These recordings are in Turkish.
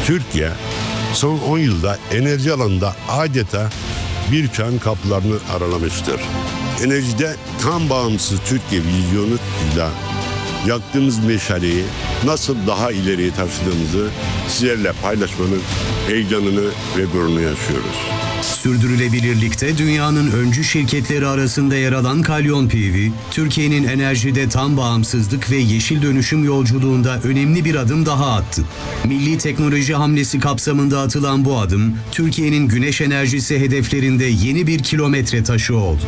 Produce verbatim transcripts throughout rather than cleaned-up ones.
Türkiye son on yılda enerji alanında adeta bir çağın kapılarını aralamıştır. Enerjide tam bağımsız Türkiye vizyonuyla yaktığımız meşaleyi nasıl daha ileriye taşıdığımızı sizlerle paylaşmanın heyecanını ve gururunu yaşıyoruz. Sürdürülebilirlikte dünyanın öncü şirketleri arasında yer alan Kalyon P V, Türkiye'nin enerjide tam bağımsızlık ve yeşil dönüşüm yolculuğunda önemli bir adım daha attı. Milli teknoloji hamlesi kapsamında atılan bu adım, Türkiye'nin güneş enerjisi hedeflerinde yeni bir kilometre taşı oldu.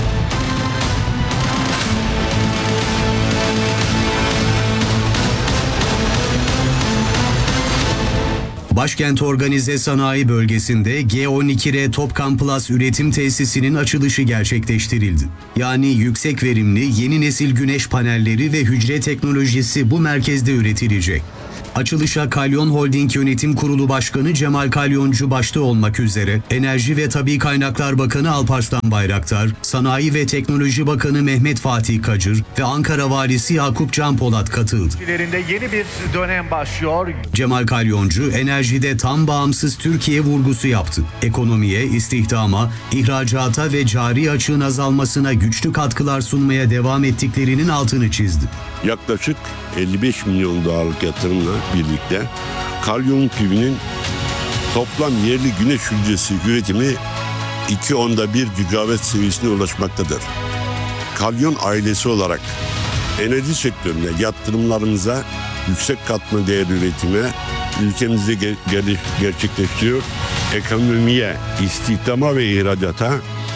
Başkent Organize Sanayi Bölgesi'nde G on iki R Topcon Plus üretim tesisinin açılışı gerçekleştirildi. Yani yüksek verimli yeni nesil güneş panelleri ve hücre teknolojisi bu merkezde üretilecek. Açılışa Kalyon Holding Yönetim Kurulu Başkanı Cemal Kalyoncu başta olmak üzere Enerji ve Tabii Kaynaklar Bakanı Alparslan Bayraktar, Sanayi ve Teknoloji Bakanı Mehmet Fatih Kacır ve Ankara Valisi Yakup Can Polat katıldı. Yeni bir dönem başlıyor. Cemal Kalyoncu enerjide tam bağımsız Türkiye vurgusu yaptı. Ekonomiye, istihdama, ihracata ve cari açığın azalmasına güçlü katkılar sunmaya devam ettiklerinin altını çizdi. Yaklaşık elli beş milyon dolarlık yatırımla birlikte Kalyon P V'nin toplam yerli güneş hücresi üretimi iki onda bir gigawatt seviyesine ulaşmaktadır. Kalyon ailesi olarak enerji sektörüne yatırımlarımıza yüksek katma değer üretime ülkemizde ger- gerçekleştiriyor. Ekonomiye, istihdama ve ihracata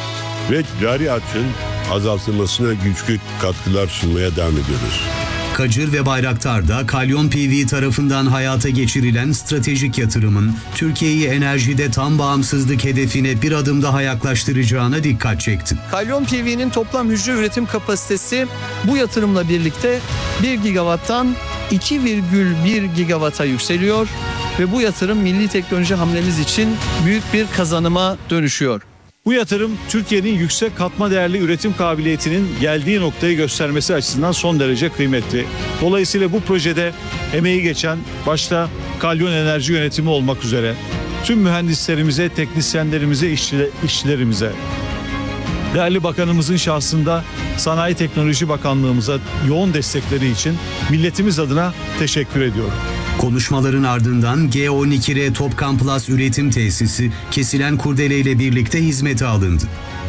ve cari açığın azaltılmasına güçlü katkılar sunmaya devam ediyoruz. Kacır ve Bayraktar da Kalyon P V tarafından hayata geçirilen stratejik yatırımın Türkiye'yi enerjide tam bağımsızlık hedefine bir adım daha yaklaştıracağına dikkat çekti. Kalyon P V'nin toplam hücre üretim kapasitesi bu yatırımla birlikte bir gigawatttan iki virgül bir gigawata yükseliyor ve bu yatırım milli teknoloji hamlemiz için büyük bir kazanıma dönüşüyor. Bu yatırım Türkiye'nin yüksek katma değerli üretim kabiliyetinin geldiği noktayı göstermesi açısından son derece kıymetli. Dolayısıyla bu projede emeği geçen başta Kalyon Enerji Yönetimi olmak üzere tüm mühendislerimize, teknisyenlerimize, işçilerimize, değerli bakanımızın şahsında Sanayi Teknoloji Bakanlığımıza yoğun destekleri için milletimiz adına teşekkür ediyorum. Konuşmaların ardından G on iki R Topcon Plus üretim tesisi kesilen kurdeleyle birlikte hizmete alındı.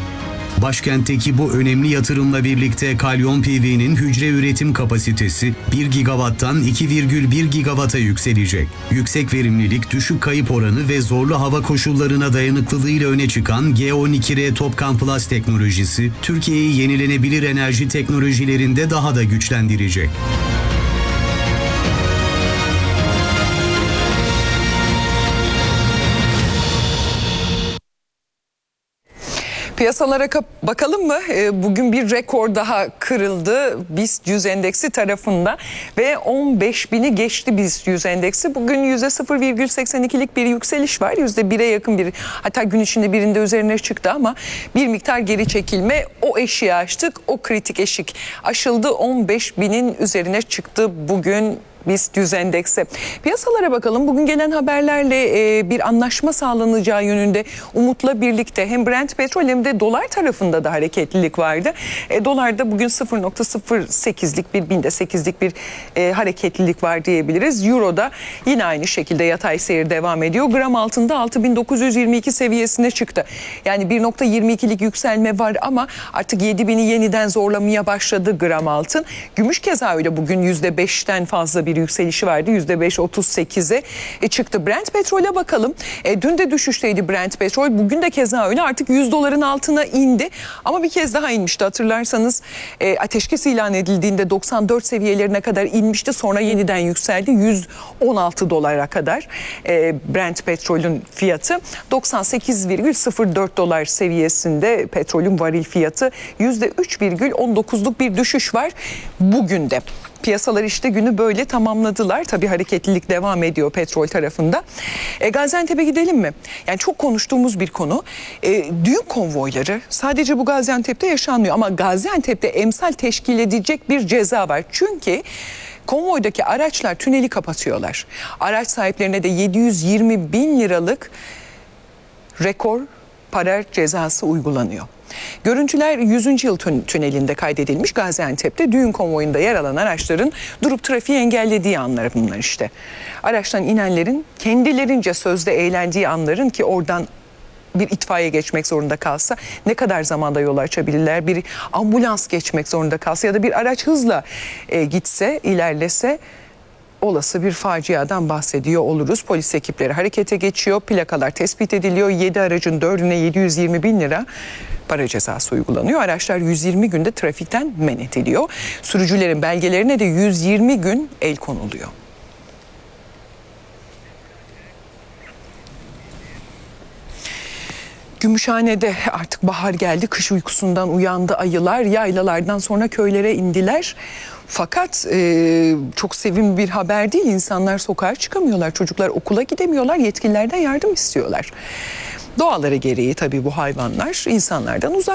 Başkentteki bu önemli yatırımla birlikte Kalyon P V'nin hücre üretim kapasitesi bir gigawatttan iki virgül bir gigawata yükselecek. Yüksek verimlilik, düşük kayıp oranı ve zorlu hava koşullarına dayanıklılığıyla öne çıkan G on iki R Topcon Plus teknolojisi, Türkiye'yi yenilenebilir enerji teknolojilerinde daha da güçlendirecek. Piyasalara bakalım mı? Bugün bir rekor daha kırıldı BIST yüz endeksi tarafında ve on beş bini geçti BIST yüz endeksi. Bugün yüzde sıfır virgül seksen ikilik bir yükseliş var. yüzde bire yakın bir, hatta gün içinde birinde üzerine çıktı ama bir miktar geri çekilme. O eşiği aştık. O kritik eşik aşıldı. on beş binin üzerine çıktı bugün BIST yüz endeksi. Piyasalara bakalım. Bugün gelen haberlerle e, bir anlaşma sağlanacağı yönünde umutla birlikte hem Brent petrol hem de dolar tarafında da hareketlilik vardı. E, dolarda bugün sıfır virgül sıfır sekizlik bir binde sekizlik bir e, hareketlilik var diyebiliriz. Euro'da yine aynı şekilde yatay seyir devam ediyor. Gram altında altı bin dokuz yüz yirmi iki seviyesine çıktı. Yani bir virgül yirmi ikilik yükselme var ama artık yedi bini yeniden zorlamaya başladı gram altın. Gümüş keza öyle, bugün yüzde beşten fazla bir bir yükselişi vardı. yüzde beş virgül otuz sekize e, çıktı. Brent petrole bakalım. E, dün de düşüşteydi Brent petrol. Bugün de keza öyle. Artık yüz doların altına indi. Ama bir kez daha inmişti. Hatırlarsanız e, ateşkes ilan edildiğinde doksan dört seviyelerine kadar inmişti. Sonra yeniden yükseldi. yüz on altı dolara kadar e, Brent petrolün fiyatı. doksan sekiz virgül sıfır dört dolar seviyesinde petrolün varil fiyatı. yüzde üç virgül on dokuzluk bir düşüş var bugün de. Piyasalar işte günü böyle tamamladılar. Tabii hareketlilik devam ediyor petrol tarafında. E, Gaziantep'e gidelim mi? Yani çok konuştuğumuz bir konu. E, düğün konvoyları sadece bu Gaziantep'te yaşanmıyor ama Gaziantep'te emsal teşkil edecek bir ceza var. Çünkü Konvoydaki araçlar tüneli kapatıyorlar. Araç sahiplerine de yedi yüz yirmi bin liralık rekor para cezası uygulanıyor. Görüntüler yüzüncü yıl tün- tünelinde kaydedilmiş. Gaziantep'te düğün konvoyunda yer alan araçların durup trafiği engellediği anlar bunlar işte. Araçtan inenlerin kendilerince sözde eğlendiği anların, ki oradan bir itfaiye geçmek zorunda kalsa ne kadar zamanda yol açabilirler? Bir ambulans geçmek zorunda kalsa ya da bir araç hızla e, gitse, ilerlese olası bir faciadan bahsediyor oluruz. Polis ekipleri harekete geçiyor, plakalar tespit ediliyor. yedi aracın dördüne yedi yüz yirmi bin lira para cezası uygulanıyor. Araçlar yüz yirmi günde trafikten men ediliyor. Sürücülerin belgelerine de yüz yirmi gün el konuluyor. Gümüşhane'de artık bahar geldi. Kış uykusundan uyandı ayılar. Yaylalardan sonra köylere indiler. Fakat e, çok sevimli bir haber değil. İnsanlar sokağa çıkamıyorlar. Çocuklar okula gidemiyorlar. Yetkililerden yardım istiyorlar. Doğaları gereği tabii bu hayvanlar insanlardan uzak.